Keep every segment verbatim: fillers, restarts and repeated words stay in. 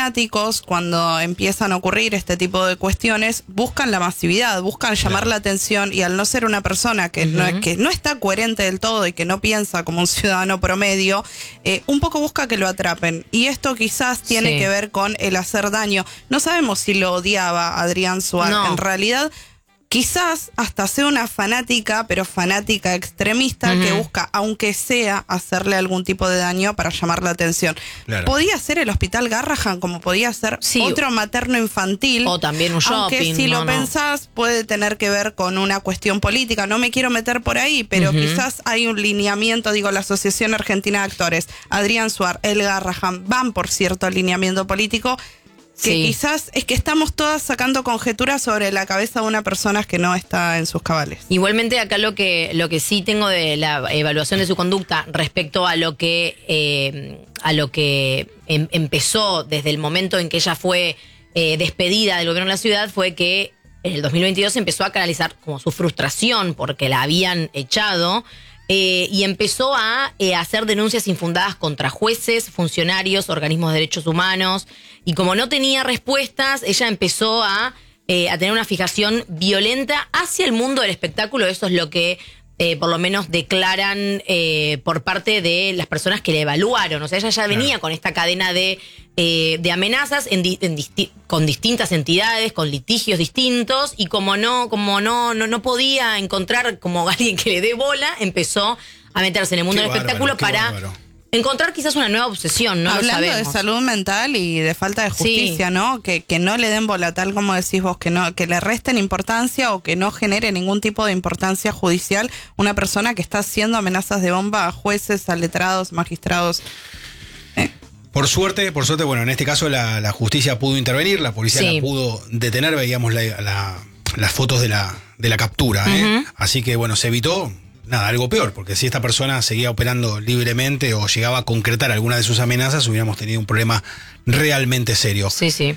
fanáticos, cuando empiezan a ocurrir este tipo de cuestiones, buscan la masividad, buscan llamar claro. la atención, y al no ser una persona que, uh-huh. no, que no está coherente del todo y que no piensa como un ciudadano promedio, eh, un poco busca que lo atrapen. Y esto quizás tiene sí. que ver con el hacer daño. No sabemos si lo odiaba Adrián Suar. No. En realidad, quizás hasta sea una fanática, pero fanática extremista, uh-huh. que busca, aunque sea, hacerle algún tipo de daño para llamar la atención. Claro. Podía ser el Hospital Garrahan, como podía ser sí. otro materno infantil. O también un shopping. Aunque si no, lo no. pensás, puede tener que ver con una cuestión política. No me quiero meter por ahí, pero uh-huh. quizás hay un lineamiento, digo, la Asociación Argentina de Actores, Adrián Suar, el Garrahan, van por cierto lineamiento político, que sí. quizás es que estamos todas sacando conjeturas sobre la cabeza de una persona que no está en sus cabales. Igualmente acá lo que lo que sí tengo de la evaluación de su conducta respecto a lo que eh, a lo que em, empezó desde el momento en que ella fue eh, despedida del gobierno de la ciudad, fue que en el dos mil veintidós empezó a canalizar como su frustración porque la habían echado. Eh, y empezó a eh, hacer denuncias infundadas contra jueces, funcionarios, organismos de derechos humanos. Y como no tenía respuestas, ella empezó a, eh, a tener una fijación violenta hacia el mundo del espectáculo. Eso es lo que eh, por lo menos declaran eh, por parte de las personas que la evaluaron. O sea, ella ya venía claro. con esta cadena de, eh, de amenazas en di- en disti- con distintas entidades, con litigios distintos, y como no, como no, no, no podía encontrar como alguien que le dé bola, empezó a meterse en el mundo qué del bárbaro, espectáculo para bárbaro. encontrar quizás una nueva obsesión, ¿no? Hablando lo de salud mental y de falta de justicia, sí. ¿no? Que, que no le den bola, tal como decís vos, que no, que le resten importancia o que no genere ningún tipo de importancia judicial una persona que está haciendo amenazas de bomba a jueces, a letrados, magistrados. Eh. Por suerte, por suerte, bueno, en este caso la, la justicia pudo intervenir, la policía sí. la pudo detener, veíamos la, la, las fotos de la, de la captura, ¿eh? Uh-huh. Así que, bueno, se evitó nada, algo peor, porque si esta persona seguía operando libremente o llegaba a concretar alguna de sus amenazas, hubiéramos tenido un problema realmente serio. Sí, sí.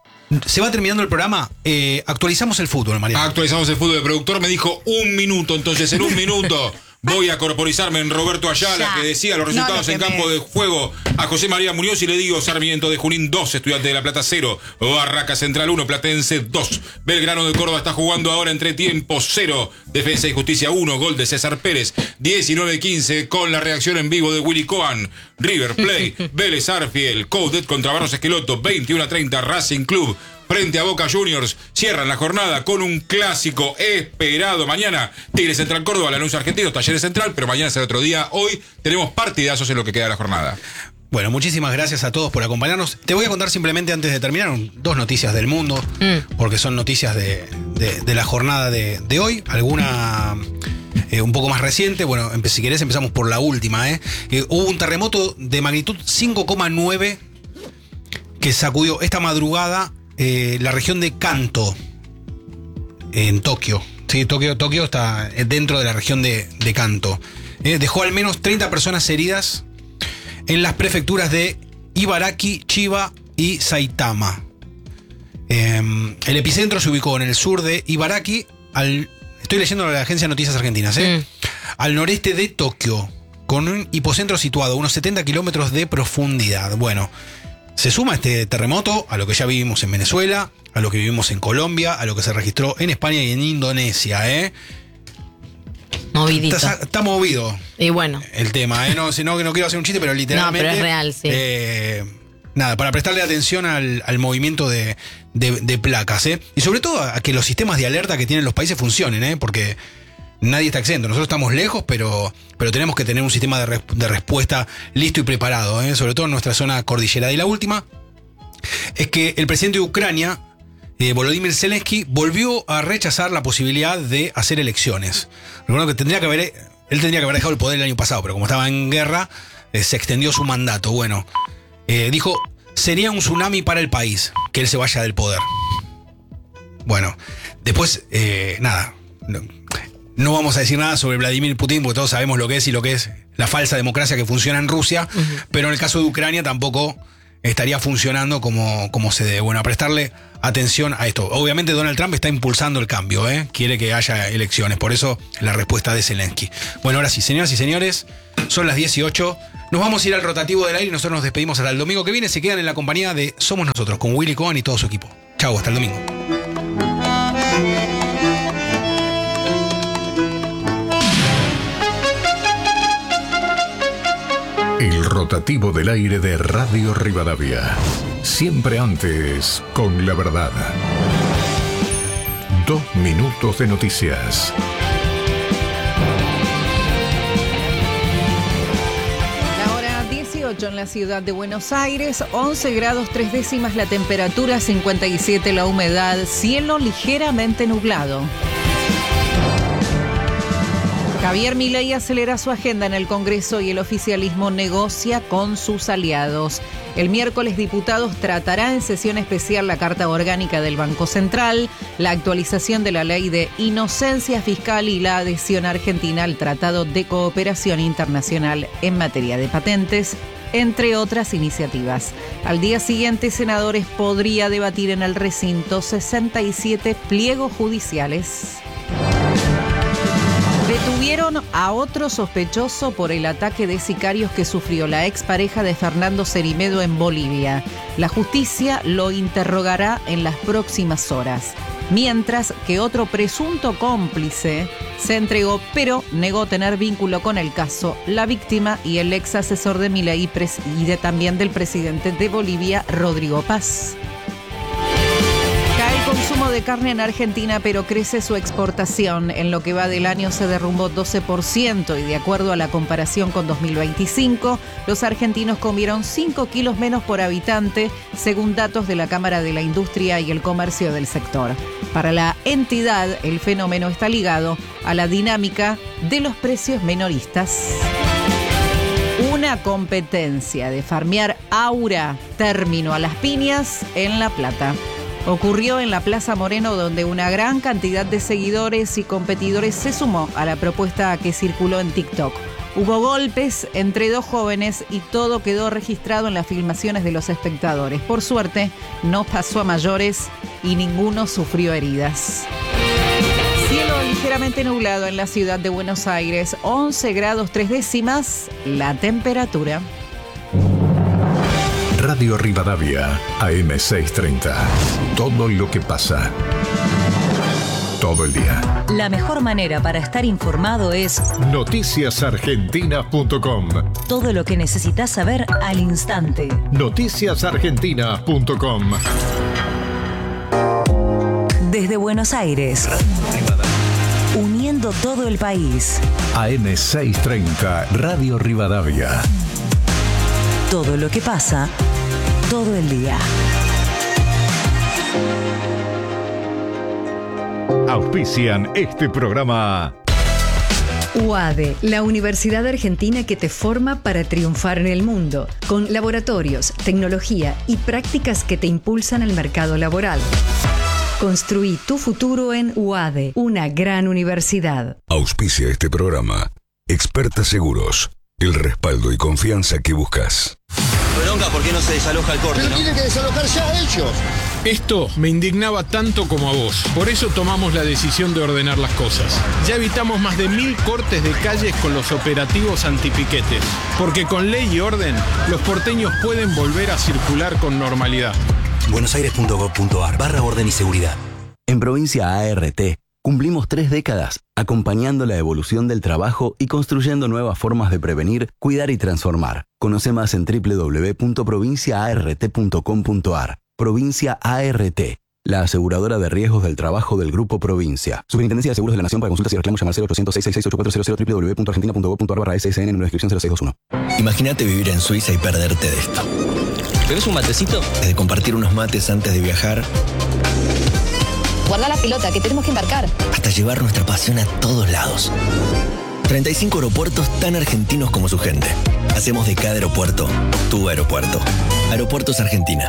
Se va terminando el programa. Eh, actualizamos el fútbol, Mariano. Actualizamos el fútbol. El productor me dijo un minuto, entonces en un minuto voy a corporizarme en Roberto Ayala, ya. que decía los resultados no en campo me... de juego a José María Muñoz, y le digo: Sarmiento de Junín dos, Estudiantes de La Plata cero, Barraca Central uno, Platense dos. Belgrano de Córdoba está jugando ahora entre tiempo cero, Defensa y Justicia uno, gol de César Pérez, diecinueve quince, con la reacción en vivo de Willy Cohen. River Plate, Vélez Arfiel, Coudet contra Barros Esqueloto, veintiuno a treinta, Racing Club frente a Boca Juniors. Cierran la jornada con un clásico esperado mañana. Tigre Central Córdoba, Lanús Argentino, Talleres Central, pero mañana será otro día. Hoy tenemos partidazos en lo que queda de la jornada. Bueno, muchísimas gracias a todos por acompañarnos. Te voy a contar simplemente antes de terminar dos noticias del mundo, mm. porque son noticias de, de, de la jornada de, de hoy. Alguna eh, un poco más reciente. Bueno, si querés empezamos por la última. ¿eh? Eh, hubo un terremoto de magnitud cinco coma nueve que sacudió esta madrugada Eh, la región de Kanto, en Tokio. Sí, Tokio, Tokio está dentro de la región de, de Kanto. Eh, dejó al menos treinta personas heridas en las prefecturas de Ibaraki, Chiba y Saitama. Eh, el epicentro se ubicó en el sur de Ibaraki, al, estoy leyendo la agencia de Noticias Argentinas, ¿eh? Mm. al noreste de Tokio, con un hipocentro situado a unos setenta kilómetros de profundidad. Bueno, se suma este terremoto a lo que ya vivimos en Venezuela, a lo que vivimos en Colombia, a lo que se registró en España y en Indonesia, ¿eh? Movidito. Está, está movido. Y bueno. El tema, ¿eh? No, no, no quiero hacer un chiste, pero literalmente. No, pero es real, sí. Eh, nada, para prestarle atención al, al movimiento de, de, de placas, ¿eh? Y sobre todo a que los sistemas de alerta que tienen los países funcionen, ¿eh? Porque nadie está exento. Nosotros estamos lejos, pero, pero tenemos que tener un sistema de, res, de respuesta listo y preparado, ¿eh? Sobre todo en nuestra zona cordillerada. Y la última es que el presidente de Ucrania, eh, Volodymyr Zelensky, volvió a rechazar la posibilidad de hacer elecciones. Recuerdo que tendría que haber, él tendría que haber dejado el poder el año pasado, pero como estaba en guerra, eh, se extendió su mandato. Bueno, eh, dijo, sería un tsunami para el país que él se vaya del poder. Bueno, después, eh, nada... No, No vamos a decir nada sobre Vladimir Putin, porque todos sabemos lo que es y lo que es la falsa democracia que funciona en Rusia, uh-huh. pero en el caso de Ucrania tampoco estaría funcionando como, como se debe. Bueno, a prestarle atención a esto. Obviamente Donald Trump está impulsando el cambio, ¿eh? Quiere que haya elecciones, por eso la respuesta de Zelensky. Bueno, ahora sí, señoras y señores, son las dieciocho. Nos vamos a ir al rotativo del aire y nosotros nos despedimos hasta el domingo que viene. Se quedan en la compañía de Somos Nosotros, con Willy Cohen y todo su equipo. Chau, hasta el domingo. El rotativo del aire de Radio Rivadavia. Siempre antes, con la verdad. Dos minutos de noticias. La hora dieciocho en la ciudad de Buenos Aires, once grados tres décimas la temperatura, cincuenta y siete la humedad, cielo ligeramente nublado. Javier Milei acelera su agenda en el Congreso y el oficialismo negocia con sus aliados. El miércoles, diputados tratarán en sesión especial la Carta Orgánica del Banco Central, la actualización de la Ley de Inocencia Fiscal y la adhesión argentina al Tratado de Cooperación Internacional en materia de patentes, entre otras iniciativas. Al día siguiente, senadores podría debatir en el recinto sesenta y siete pliegos judiciales. Detuvieron a otro sospechoso por el ataque de sicarios que sufrió la expareja de Fernando Cerimedo en Bolivia. La justicia lo interrogará en las próximas horas. Mientras que otro presunto cómplice se entregó, pero negó tener vínculo con el caso. La víctima y el ex asesor de Milei y de, también del presidente de Bolivia, Rodrigo Paz. El consumo de carne en Argentina, pero crece su exportación. En lo que va del año se derrumbó doce por ciento y de acuerdo a la comparación con dos mil veinticinco, los argentinos comieron cinco kilos menos por habitante, según datos de la Cámara de la Industria y el Comercio del sector. Para la entidad, el fenómeno está ligado a la dinámica de los precios menoristas. Una competencia de farmear Aura, término a las piñas en La Plata. Ocurrió en la Plaza Moreno, donde una gran cantidad de seguidores y competidores se sumó a la propuesta que circuló en TikTok. Hubo golpes entre dos jóvenes y todo quedó registrado en las filmaciones de los espectadores. Por suerte, no pasó a mayores y ninguno sufrió heridas. Cielo ligeramente nublado en la ciudad de Buenos Aires, once grados tres décimas la temperatura. Radio Rivadavia, A M seiscientos treinta. Todo lo que pasa. Todo el día. La mejor manera para estar informado es noticias argentinas punto com. Todo lo que necesitas saber al instante. noticias argentinas punto com. Desde Buenos Aires. Uniendo todo el país. A M seiscientos treinta, Radio Rivadavia. Todo lo que pasa, todo el día. Auspician este programa. U A D E, la universidad argentina que te forma para triunfar en el mundo, con laboratorios, tecnología y prácticas que te impulsan el mercado laboral. Construí tu futuro en U A D E, una gran universidad. Auspicia este programa. Experta Seguros. El respaldo y confianza que buscas. Bronca, ¿por qué no se desaloja el corte? Pero ¿no? tienen que desalojar ya ellos. Esto me indignaba tanto como a vos. Por eso tomamos la decisión de ordenar las cosas. Ya evitamos más de mil cortes de calles con los operativos antipiquetes. Porque con ley y orden, los porteños pueden volver a circular con normalidad. buenosaires punto gov punto ar barra orden y seguridad. En Provincia A R T cumplimos tres décadas acompañando la evolución del trabajo y construyendo nuevas formas de prevenir, cuidar y transformar. Conoce más en doble u doble u doble u punto provincia a r t punto com punto ar. Provincia A R T, la aseguradora de riesgos del trabajo del Grupo Provincia. Superintendencia de Seguros de la Nación. Para consultas y reclamos llama al cero ochocientos seis seis seis ocho cuatro cero cero, doble u doble u doble u punto argentina punto gov punto ar barra S S N, número de inscripción cero seis dos uno. Imagínate vivir en Suiza y perderte de esto. ¿Bebes un matecito? Desde compartir unos mates antes de viajar. Guarda la pelota, que tenemos que embarcar. Hasta llevar nuestra pasión a todos lados. treinta y cinco aeropuertos tan argentinos como su gente. Hacemos de cada aeropuerto tu aeropuerto. Aeropuertos Argentina.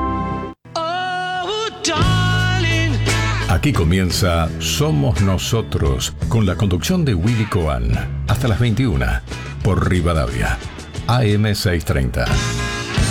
Aquí comienza Somos Nosotros, con la conducción de Willy Cohen. Hasta las veintiuna, por Rivadavia, A M seiscientos treinta.